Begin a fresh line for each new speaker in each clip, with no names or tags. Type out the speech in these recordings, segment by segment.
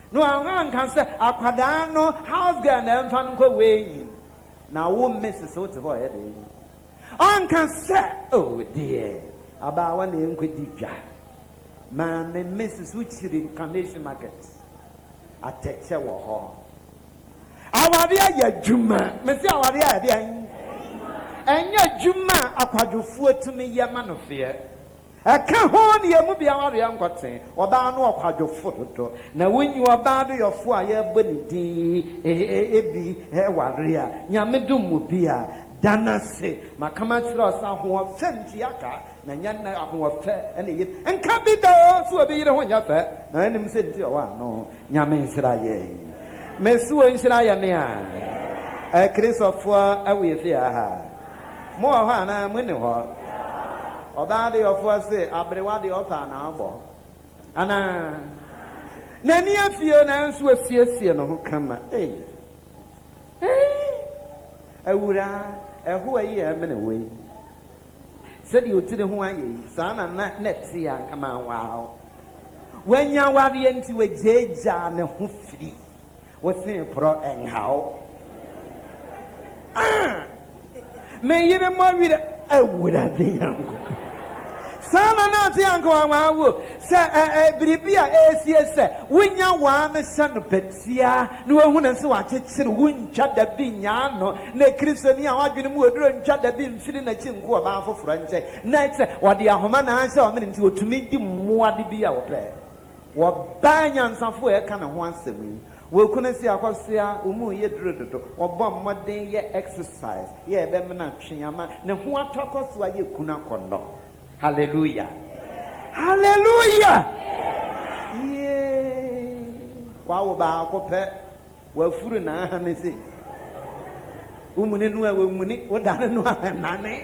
No an can say akwadano house girl na mfa nko we na wo Mrs. so to boy dey an can say oh dear aba wa na enkwedi dwa man Mrs. Uchiri Carnation Market ateche wo ho awade ya dwuma me say awade ya dey enya dwuma akwadwofo atumi ye ma no fe aka ho ne emu bia ware yankoten oba no akwadwofo dodo na wonyi oba do yofo a ye boni din ebi ware a nyame dum mu bia danase makama tiro sa ho femti aka na nyanna ho fe ene ye enka bi do so obi yire ho nya fe na enim se nti o wa no nyame nsira ye mesu o nsira ye ne a Christopher awe fi aha mo ha na mo ne ho oba de ofo se abrewa de opa na abo ana nani afie na nso asiesie no ho kama awura eho ayi e mene we said you tiri ho ayi sa na net ya kama wow wanya ware nti we jeja ne ho firi wo se pro enhaw me yire mo wi awura de yanko sana na ti yanko amawo se biribia esiese wonya wa me san petia no wahu na se wa chechire wuncha da bi nya no na kristoni a wadwene mu oduro ntwa da bi mfiri na chinko oba afoforo nche na se wade ahoma na anse o me nti otumi di mmoa de bi a wo pe wo banya nsafo e ka na ho asemi we kuna si akwasia umu ye drododo obo modern ye exercise ye be mena tweyama ne ho atokoswa ye kuna kono hallelujah hallelujah yeah wa ba ko pe wa furu na ha me se umune nu a we muni wo dane nu a nane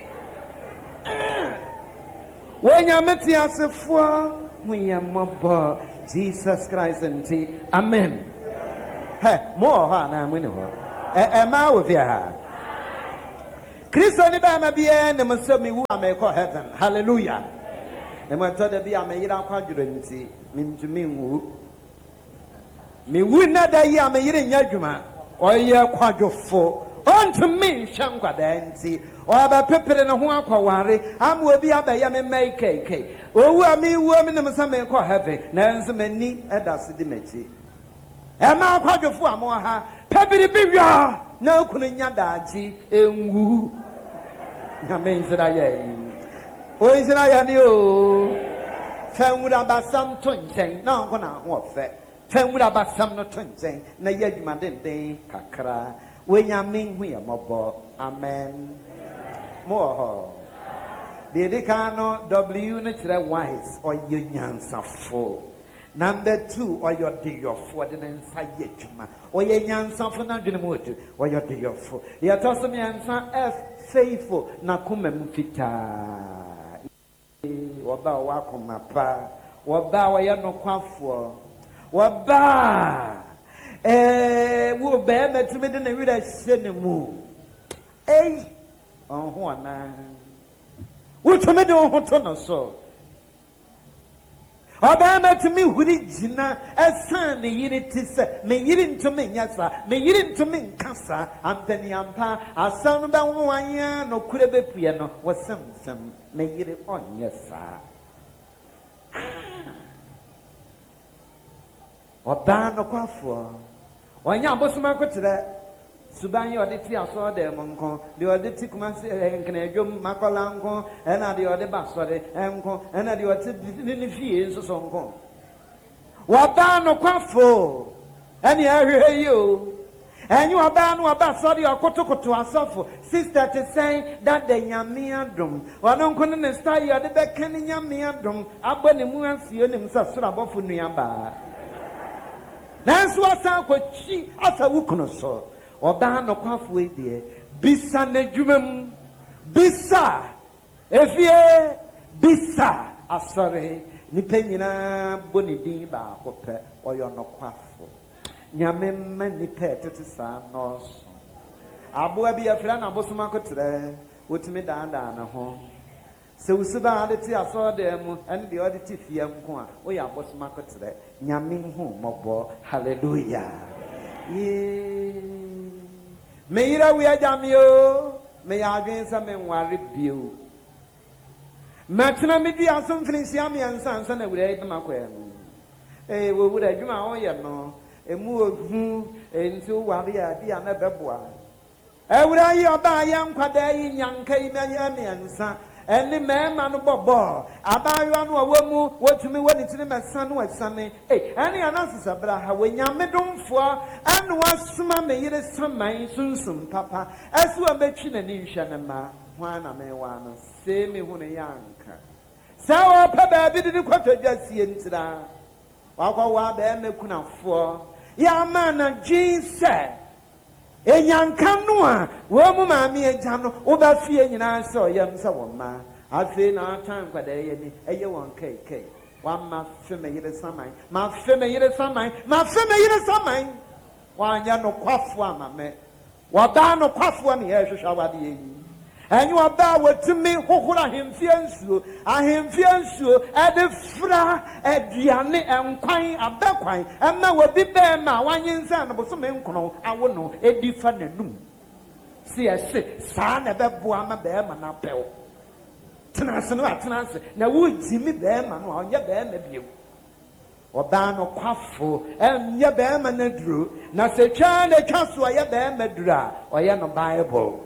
wonya meti asefo hu ye mobo Jesus Christ nti amen. Hey, more ha na mwini ho. Ma wo via ha. Kristo ni ba ma bia na mso mi wu ameko heaven. Hallelujah. Na mo to da bia ma yira kwa dwuro nti mi ntumi nwu. Mi wu na da yi ma yira nya dwuma. Oye kwadwofo. Ontumi hwankwa da nti. O aba pepere na ho akwaware. Am obi abaya me mai keke. Owu ami wu mi na mso me ko heaven. Na nso mani edase di mechi. Ema kwadwofo amo ha pebiri biwa na kunu nya daaji enwu nyame nzira ye o nzira ya ni o fenwura basam tonchen na nko na ho fe fenwura basam no tonchen na ye adwuma den kakra we nyame hu ye mobo amen mo ho de dikano w no kire wise o ye nyansafo. Number 2, or your day of for the inside yetuma, or your yansa for not doing mood, or your day of for. The autonomy answer F faithful, Nakume Mufita. Waba wakumapa, waba wayano quafo, waba will bear me to me than a reader cinema. Eh, on Juana. What to me do on so? Obama to me wuri jina esan ne yiri tise me yiri ntome nyasa me yiri ntome nkasa ampani ampa asan ba wanya no kure bepue no wasem me yiri onyesa oba no kwafo onya abosoma kotere Subanya or the tea saw the monco, the other Ticumas and Canadian Macolanco, and the other Bassore, and the other fees or so. What down no quaffo? And here you. And you are bound to about sorry or Kotoko to ourselves, sister to say that the Yamiadrum, or don't couldn't stay at the back and Yamiadrum, Abba the Moon, see himself above Niamba. That's what's up with she as a wukunoso. Oba no kwafo die bisa na dwumam bisa efie bisa asore nipa nyina boni din ba akopɛ oyo no kwafo nyame ma nipa tete sa no so aboa bi afra na bosoma kotere wotimi daada na ho So Suba the tea saw them and the other Tiffy Mqua. We are boss market today. Yamin home, Mobo. Hallelujah. May we are Jamio. May I gain some and worry you. Matna media something Siami and Sons and we ate my queen. We would have you know, a move into Waria, dear Nebua. Every year by young Quaday, young Kayami and son. And the man bobo, about one woman, what to me when it's in my son was sunny. Hey, any analysis about how when you made them for and was mamma, it is some mine soon, papa, as you are mentioning an inshanama, one I may want to say me when a young. So, papa, didn't quite just see into that. Waka be me kuna for. Ya man, Jesus said. Enyankanwa wo mu maami egya no wo ba fie nyina so yam se wo ma afi na tan kwada ye ni eye won keke wa ma fe me yire saman ma fe me yire saman wa nya no kwafo ama me wa ba no kwafo ne ye hwehwa wade yi enyu aba wotumi hohora ahemfie nsuo ede fra aduane enkwan abakwan ema wobi be ma wanyensa no boso me nkono awo no edi fa nanum si ese saa na bebo ama be ma na pew tenase na wo jimi be ma no onye be ma biem oba no kwafo enye be ma na duro na se twa na twa so ye be ma duro a oye no Bible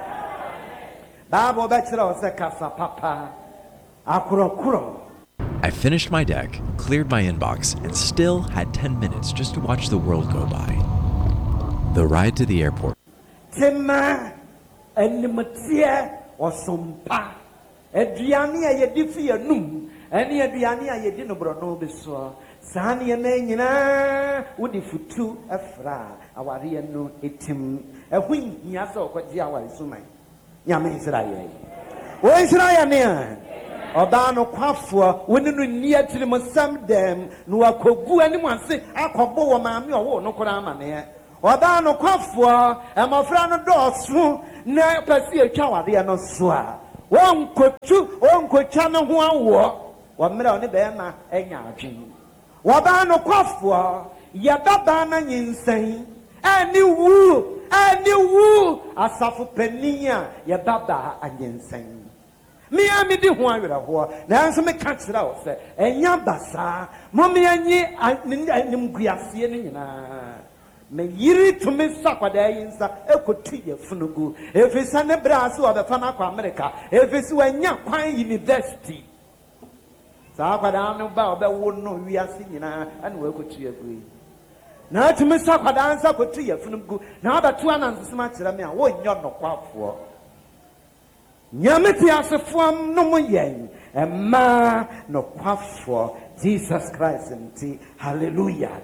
I finished my deck, cleared my inbox, and still had 10 minutes just to watch the world go by. The ride to the airport.
Tima enimtia osompa eduane a yedi fi anum ene eduane a yedi no brono beso sane ene nyina wodi futu afra aware no etim ehun hia so kwaji aware suman Yama Israel. O Israel near Obano Quafua, when you near to the some them, no akogu anyone say, Akobo, mammy, or no Korama near. Obano Quafua, and my friend of doors, now pursue a chow, they are not swa. One could channel one war, one minute on the Bama, and Yajin. Wabano Quafua, Yababana insane, and you woo. And you woo asafu penia ya baba anyensen me ami di ho awera ho na nso me ka kira o se enya basa mommy anyi anim guase ne nyina me yiri to me sakwada yinsa ekotu ye funugu efisa ne bra so obefa na kwa America efisi wanya kwan university sakwada no ba obewo no wiase nyina ana wekotu ye gui na to me sakwada ansa kotu ye funugu na abatu anansema kira me a wo nyo no kwafo nyameti asefo no mo yen ema no kwafo Jesus Christ nti hallelujah.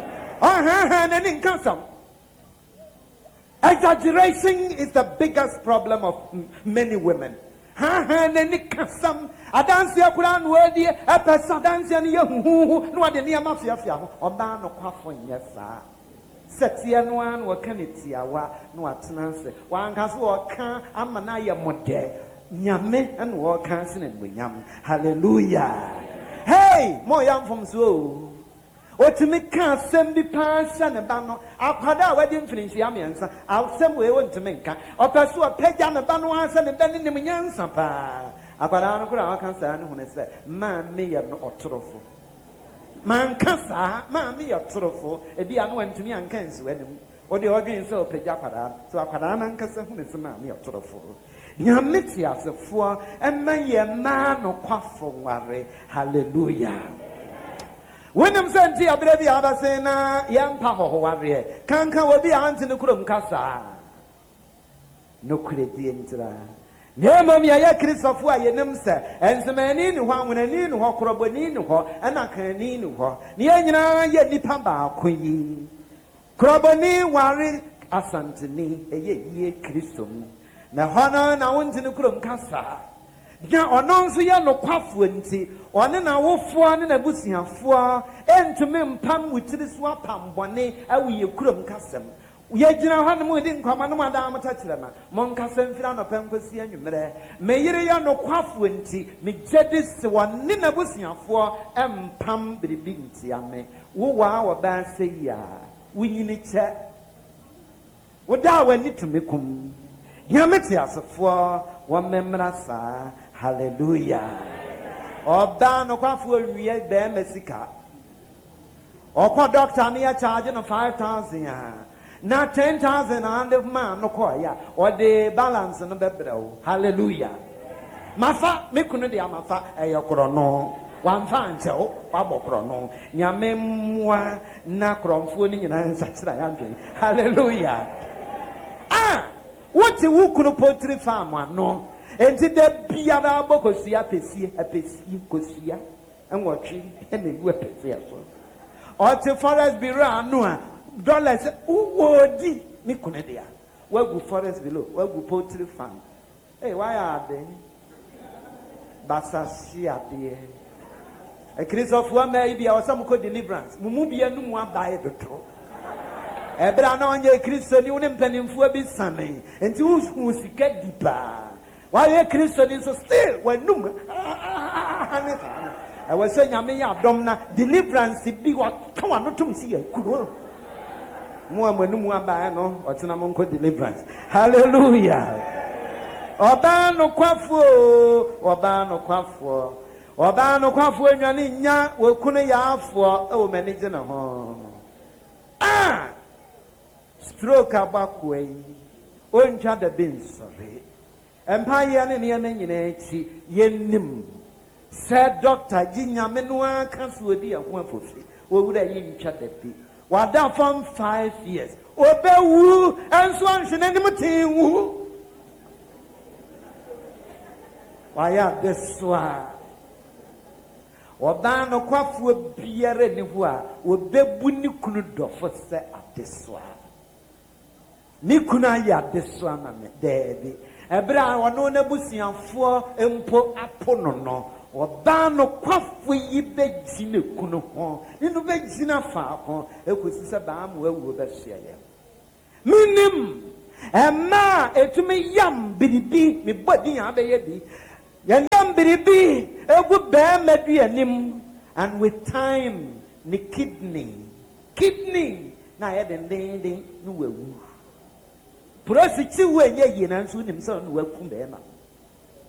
Exaggeration is the biggest problem of many women. Adansi akuran wedi epesa adansi ani yehu no ade ne mafia oba no kwafo nyesa setia no an wo kaneti awa no atenanse wanka so wo kan amana ye mode nyame en wo kan se ne nyam hallelujah. Hey mo yam from so otimi ka sem bi pansa ne ba no akwada wadi mfinisi amiensa awsem we wontimi nka opeso opagya ne ba no ansa ne bani ne munyansa pa akwada no kura akansa ne hune se ma me ye no otorofo man kasa ma me ye otorofo ebi anu antimi ankansi wanim odi odwin se opagya akwada so akwada na ankasa hune se ma me ye otorofo nyameti asefo emma ye ma no kwafo ware hallelujah. When I'm saying to Abrevi Abasena, young Papa Hawari, Kanka will be answering the Kurum Kasa. No credit into that. Nemamia Christopher, Yenumsa, and the man in one when I knew what Crobonin and I can in what. Niana yet Nipamba, Queen. Croboni worry Asantini, a ye Christum. Now, Hana, now went in the Kurum Kasa. Ya ononso ya no kwafu nti one na wofo ne na busiafo entume mpam witiri so apam bone awe yekurom kasem Yajina Hanamu didn't come on Madame Tachlama, Moncasen Filano Pemposi and Yumere, Mayeria no Quafuenti, Mijedis, one Nina Busia for Pam Bibinti, Ame, Wuwa or Bansi ya, we need chat. What thou went need to make him. Yametias for one membrasa, hallelujah. Or down a Quafu, we had bear Messica. Or for Doctor Mia charging of 5,000. Now 10,000 and the man no koya or the balance and the bedo. Hallelujah. Mafa me kuno dia mafa eyokrono. Wan fan cho babokrono. Nyame mwa na kromfo ni nyina nsachira yandwe. Hallelujah. Ah, what you kuno potri farm no. Enti de biara bokosia pesi kosia. Enwotwi ene gu pesi aso. O te forest bureau anu dollars wodi ni kunedia we go forest below we go poultry farm. Hey, why are they basasia there a case of one maybe or some called deliverance mumu bia no mu abae betro ebra na onye kristo ni unim panimfo bi sane enti hu sika dipa why kristo ni so still when num I was saying nyame ya dom na deliverance bi wa kan wa no tum si akuro deliverance. Hallelujah. Obano kwafo nyane nya wakune ya afo e o manage na ho. Ah! Stroke abakwe. Oncha da bin sorry. Empire ne ne nyina echi yenim. Said doctor ginyame no aka so odi ho afofi. Wo wura yin twa da bi. Wada from 5 years. Obewu and so on shenanimutin. Why are this one? Obano kwafu biere ni hua. Obebu ni kunu dofo se at this one. Ni kuna ya this one mame. Debi. Ebra wano nebusianfo empo apono no. Obano kwafu yibe jine kuno ho inu be jina fa ho ekosi se ba am wawu be hia ye minim ema etumi yam biribi me bodi ya be ye bi yam biribi egu be madu anim and with time ni kidney na ye den no wawu prositi we ye yi na nso nim so no wakum be ma